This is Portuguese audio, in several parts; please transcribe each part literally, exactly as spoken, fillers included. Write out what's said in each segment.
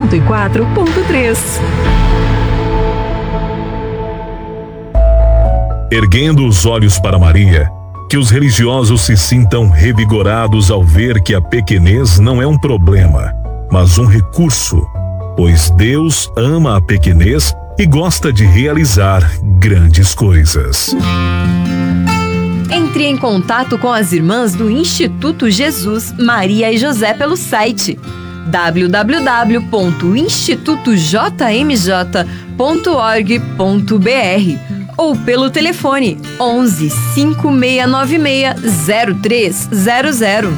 cento e quatro ponto três. Erguendo os olhos para Maria, que os religiosos se sintam revigorados ao ver que a pequenez não é um problema, mas um recurso, pois Deus ama a pequenez e gosta de realizar grandes coisas. Entre em contato com as irmãs do Instituto Jesus, Maria e José pelo site w w w ponto instituto j m j ponto org ponto b r ou pelo telefone onze, cinco seis nove seis, zero três zero zero.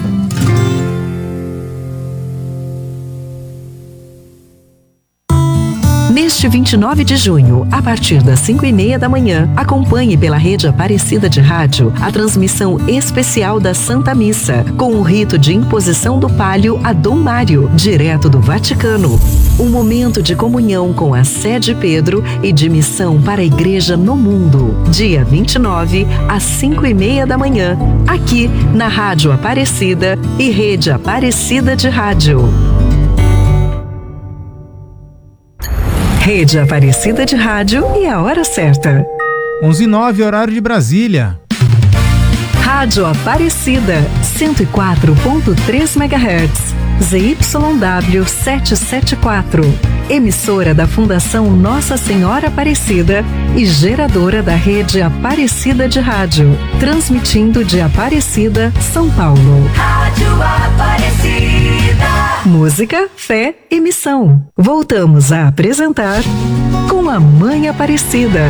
Neste vinte e nove de junho, a partir das cinco e meia da manhã, acompanhe pela Rede Aparecida de Rádio a transmissão especial da Santa Missa, com o rito de imposição do palio a Dom Mário, direto do Vaticano. Um momento de comunhão com a Sé de Pedro e de missão para a Igreja no mundo. Dia vinte e nove, às cinco e meia da manhã, aqui na Rádio Aparecida e Rede Aparecida de Rádio. Rede Aparecida de Rádio e a hora certa. onze e nove, horário de Brasília. Rádio Aparecida, cento e quatro ponto três megahertz, Z Y W setecentos e setenta e quatro. Emissora da Fundação Nossa Senhora Aparecida e geradora da Rede Aparecida de Rádio. Transmitindo de Aparecida, São Paulo. Rádio Aparecida. Música, fé e missão. Voltamos a apresentar Com a Mãe Aparecida.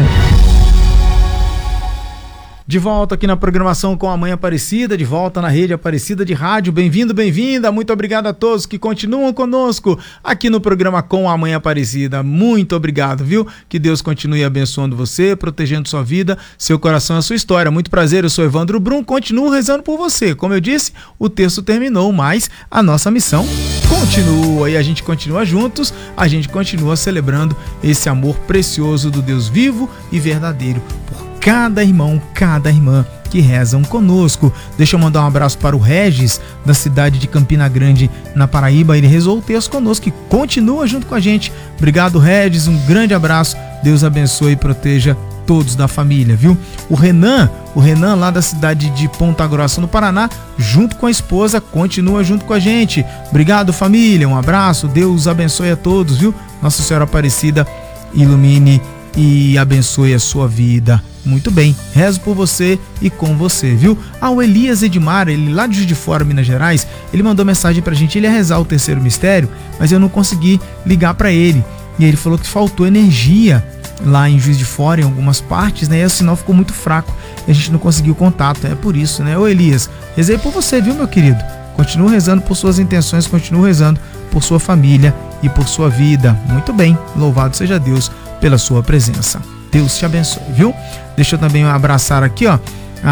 De volta aqui na programação Com a Mãe Aparecida, de volta na Rede Aparecida de Rádio. Bem-vindo, bem-vinda. Muito obrigado a todos que continuam conosco aqui no programa Com a Mãe Aparecida. Muito obrigado, viu? Que Deus continue abençoando você, protegendo sua vida, seu coração e a sua história. Muito prazer, eu sou Evandro Brum, continuo rezando por você. Como eu disse, o texto terminou, mas a nossa missão continua e a gente continua juntos, a gente continua celebrando esse amor precioso do Deus vivo e verdadeiro por cada irmão, cada irmã que rezam conosco. Deixa eu mandar um abraço para o Regis, da cidade de Campina Grande, na Paraíba. Ele rezou o texto conosco e continua junto com a gente. Obrigado, Regis, um grande abraço. Deus abençoe e proteja todos da família, viu? O Renan, o Renan lá da cidade de Ponta Grossa, no Paraná, junto com a esposa, continua junto com a gente. Obrigado, família, um abraço. Deus abençoe a todos, viu? Nossa Senhora Aparecida ilumine e abençoe a sua vida. Muito bem, rezo por você e com você, viu? Ah, o Elias Edmar, ele lá de Juiz de Fora, Minas Gerais, ele mandou mensagem pra gente, ele ia rezar o terceiro mistério, mas eu não consegui ligar pra ele. E ele falou que faltou energia lá em Juiz de Fora, em algumas partes, né? E o sinal ficou muito fraco e a gente não conseguiu contato, é por isso, né? Ô Elias, rezei por você, viu, meu querido? Continua rezando por suas intenções, continua rezando por sua família e por sua vida. Muito bem, louvado seja Deus pela sua presença. Deus te abençoe, viu? Deixa eu também abraçar aqui, ó,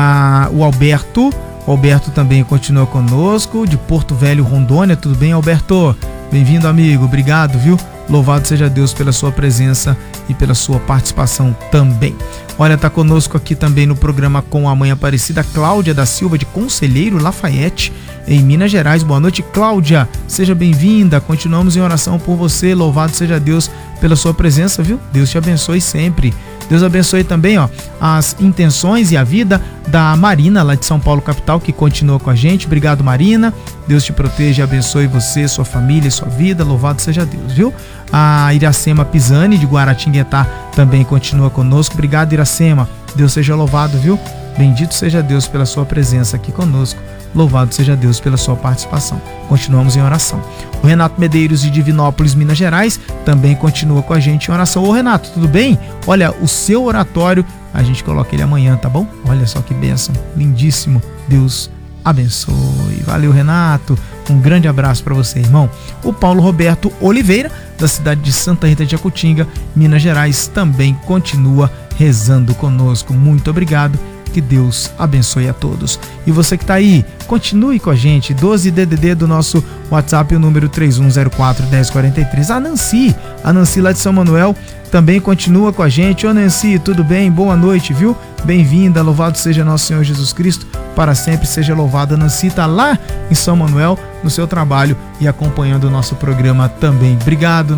a, o Alberto. O Alberto também continua conosco, de Porto Velho, Rondônia. Tudo bem, Alberto? Bem-vindo, amigo. Obrigado, viu? Louvado seja Deus pela sua presença e pela sua participação também. Olha, tá conosco aqui também no programa Com a Mãe Aparecida, Cláudia da Silva, de Conselheiro Lafayette, em Minas Gerais. Boa noite, Cláudia. Seja bem-vinda. Continuamos em oração por você. Louvado seja Deus pela sua presença, viu? Deus te abençoe sempre. Deus abençoe também, ó, as intenções e a vida da Marina, lá de São Paulo, capital, que continua com a gente. Obrigado, Marina. Deus te proteja e abençoe você, sua família e sua vida. Louvado seja Deus, viu? A Iracema Pisani, de Guaratinguetá, também continua conosco. Obrigado, Iracema. Deus seja louvado, viu? Bendito seja Deus pela sua presença aqui conosco. Louvado seja Deus pela sua participação. Continuamos em oração. O Renato Medeiros, de Divinópolis, Minas Gerais, também continua com a gente em oração. Ô Renato, tudo bem? Olha, o seu oratório, a gente coloca ele amanhã, tá bom? Olha só que bênção, lindíssimo. Deus abençoe. Valeu, Renato. Um grande abraço para você, irmão. O Paulo Roberto Oliveira, da cidade de Santa Rita de Jacutinga, Minas Gerais, também continua rezando conosco. Muito obrigado. Que Deus abençoe a todos. E você que está aí, continue com a gente. doze D D D do nosso WhatsApp, o número três um zero quatro, um zero quatro três. A Nancy, a Nancy lá de São Manuel, também continua com a gente. Ô Nancy, tudo bem? Boa noite, viu? Bem-vinda, louvado seja nosso Senhor Jesus Cristo, para sempre seja louvado. A Nancy está lá em São Manuel, no seu trabalho e acompanhando o nosso programa também. Obrigado,